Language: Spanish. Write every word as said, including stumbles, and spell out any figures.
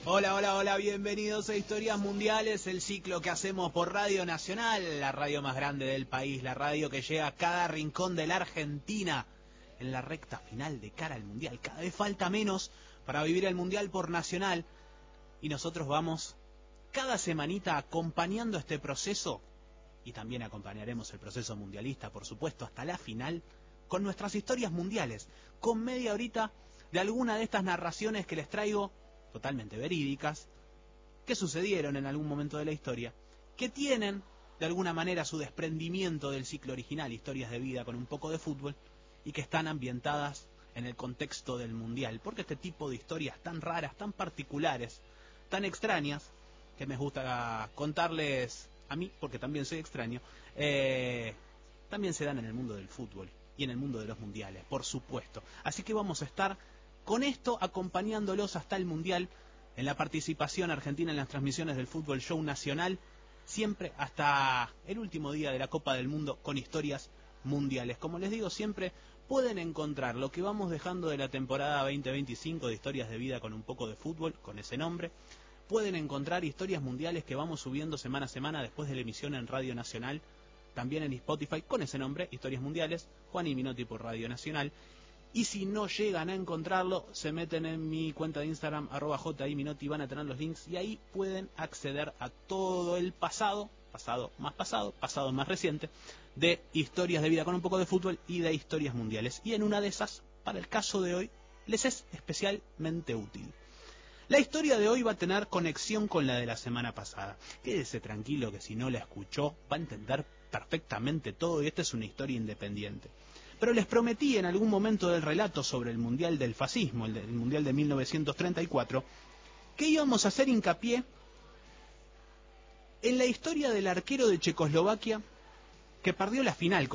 Hola, hola, hola, bienvenidos a Historias Mundiales, el ciclo que hacemos por Radio Nacional, la radio más grande del país, la radio que llega a cada rincón de la Argentina en la recta final de cara al Mundial. Cada vez falta menos para vivir el Mundial por Nacional y nosotros vamos cada semanita acompañando este proceso y también acompañaremos el proceso mundialista, por supuesto, hasta la final con nuestras historias mundiales, con media horita de alguna de estas narraciones que les traigo totalmente verídicas, que sucedieron en algún momento de la historia, que tienen de alguna manera su desprendimiento del ciclo original, historias de vida con un poco de fútbol, y que están ambientadas en el contexto del Mundial, porque este tipo de historias tan raras, tan particulares, tan extrañas, que me gusta contarles a mí, porque también soy extraño, eh, también se dan en el mundo del fútbol y en el mundo de los mundiales, por supuesto. Así que vamos a estar con esto acompañándolos hasta el Mundial, en la participación argentina en las transmisiones del Fútbol Show Nacional, siempre hasta el último día de la Copa del Mundo con historias mundiales. Como les digo, siempre pueden encontrar lo que vamos dejando de la temporada veinte veinticinco de Historias de Vida con un poco de fútbol, con ese nombre. Pueden encontrar historias mundiales que vamos subiendo semana a semana después de la emisión en Radio Nacional, también en Spotify con ese nombre, Historias Mundiales, Juan y Minotti por Radio Nacional. Y si no llegan a encontrarlo, se meten en mi cuenta de Instagram, arroba jiminotti, van a tener los links y ahí pueden acceder a todo el pasado, pasado más pasado, pasado más reciente, de Historias de Vida con un poco de fútbol y de historias mundiales. Y en una de esas, para el caso de hoy, les es especialmente útil. La historia de hoy va a tener conexión con la de la semana pasada. Quédese tranquilo que si no la escuchó, va a entender perfectamente todo y esta es una historia independiente. Pero les prometí en algún momento del relato sobre el Mundial del Fascismo, el, del, el Mundial de mil novecientos treinta y cuatro, que íbamos a hacer hincapié en la historia del arquero de Checoslovaquia que perdió la final